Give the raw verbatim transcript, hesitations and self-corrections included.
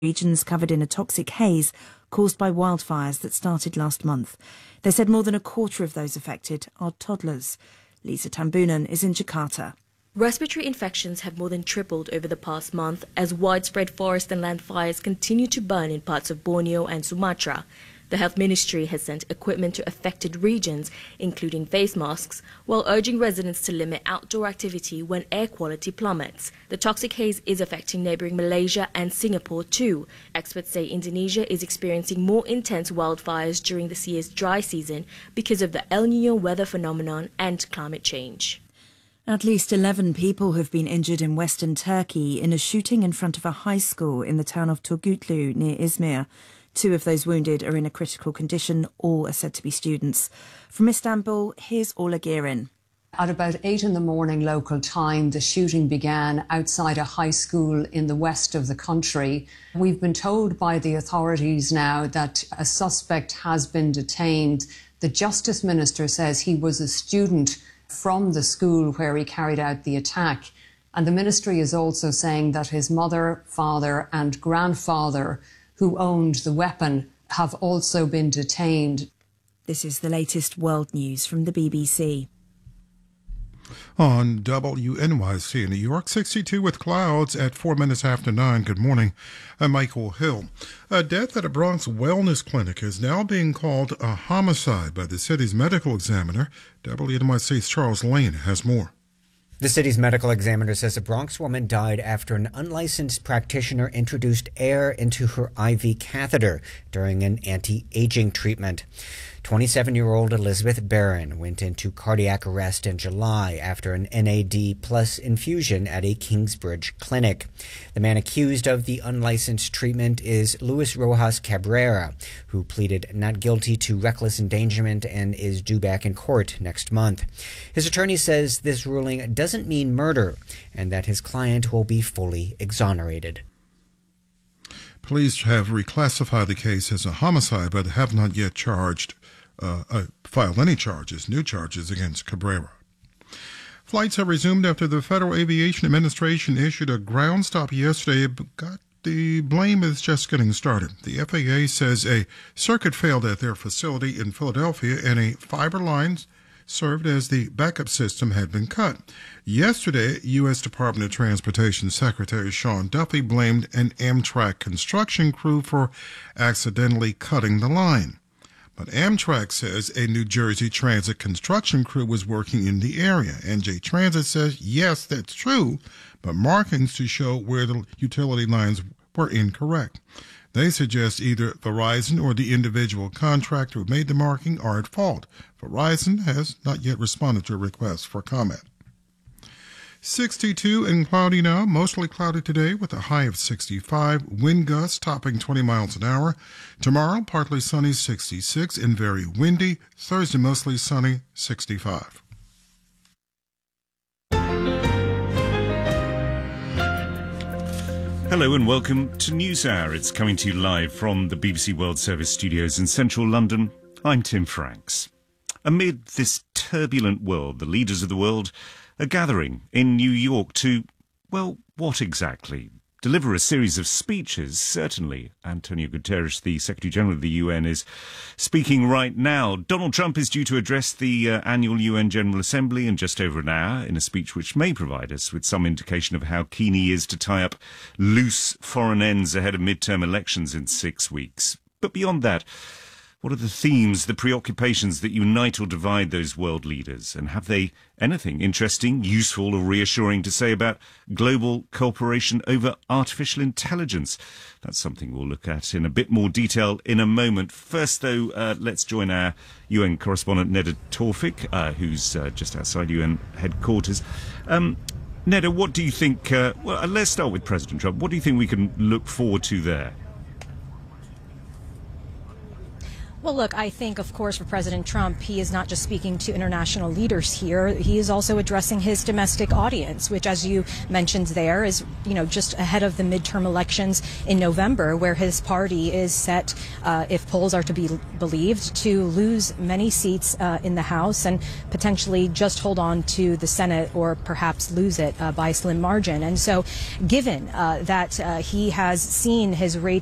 regions covered in a toxic haze caused by wildfires that started last month. They said more than a quarter of those affected are toddlers. Lisa Tambunan is in Jakarta. Respiratory infections have more than tripled over the past month as widespread forest and land fires continue to burn in parts of Borneo and Sumatra. The Health Ministry has sent equipment to affected regions, including face masks, while urging residents to limit outdoor activity when air quality plummets. The toxic haze is affecting neighboring Malaysia and Singapore too. Experts say Indonesia is experiencing more intense wildfires during this year's dry season because of the El Niño weather phenomenon and climate change. At least eleven people have been injured in western Turkey in a shooting in front of a high school in the town of Turgutlu near Izmir. Two of those wounded are in a critical condition. All are said to be students. From Istanbul, here's Orla Gearin. At about eight in the morning local time, the shooting began outside a high school in the west of the country. We've been told by the authorities now that a suspect has been detained. The Justice Minister says he was a student from the school where he carried out the attack. And the ministry is also saying that his mother, father and grandfather, who owned the weapon, have also been detained. This is the latest world news from the B B C. On W N Y C in New York, sixty-two with clouds at four minutes after nine. Good morning. I'm Michael Hill. A death at a Bronx wellness clinic is now being called a homicide by the city's medical examiner. W N Y C's Charles Lane has more. The city's medical examiner says a Bronx woman died after an unlicensed practitioner introduced air into her I V catheter during an anti-aging treatment. twenty-seven-year-old Elizabeth Barron went into cardiac arrest in July after an N A D plus infusion at a Kingsbridge clinic. The man accused of the unlicensed treatment is Luis Rojas Cabrera, who pleaded not guilty to reckless endangerment and is due back in court next month. His attorney says this ruling doesn't mean murder and that his client will be fully exonerated. Police have reclassified the case as a homicide, but have not yet charged, uh, uh, filed any charges, new charges against Cabrera. Flights have resumed after the Federal Aviation Administration issued a ground stop yesterday, but got the blame is just getting started. The F A A says a circuit failed at their facility in Philadelphia and a fiber line served as the backup system had been cut. Yesterday, U S Department of Transportation Secretary Sean Duffy blamed an Amtrak construction crew for accidentally cutting the line. But Amtrak says a New Jersey Transit construction crew was working in the area. N J Transit says, yes, that's true, but markings to show where the utility lines were incorrect. They suggest either Verizon or the individual contractor who made the marking are at fault. Verizon has not yet responded to a request for comment. sixty-two and cloudy now, mostly cloudy today with a high of sixty-five, wind gusts topping twenty miles an hour. Tomorrow, partly sunny, sixty-six, and very windy. Thursday, mostly sunny, sixty-five. Hello and welcome to NewsHour. It's coming to you live from the B B C World Service studios in central London. I'm Tim Franks. Amid this turbulent world, the leaders of the world are gathering in New York to, well, what exactly? Deliver a series of speeches, certainly. Antonio Guterres, the Secretary-General of the U N, is speaking right now. Donald Trump is due to address the uh, annual U N General Assembly in just over an hour in a speech which may provide us with some indication of how keen he is to tie up loose foreign ends ahead of midterm elections in six weeks. But beyond that, what are the themes, the preoccupations that unite or divide those world leaders? And have they anything interesting, useful or reassuring to say about global cooperation over artificial intelligence? That's something we'll look at in a bit more detail in a moment. First, though, uh, let's join our U N correspondent, Neda Tawfik, uh, who's uh, just outside U N headquarters. Um, Neda, what do you think... Uh, well, let's start with President Trump. What do you think we can look forward to there? Well, look, I think, of course, for President Trump, he is not just speaking to international leaders here. He is also addressing his domestic audience, which, as you mentioned there, is, you know, just ahead of the midterm elections in November, where his party is set, uh, if polls are to be believed, to lose many seats uh, in the House and potentially just hold on to the Senate or perhaps lose it uh, by a slim margin. And so, given uh, that uh, he has seen his rating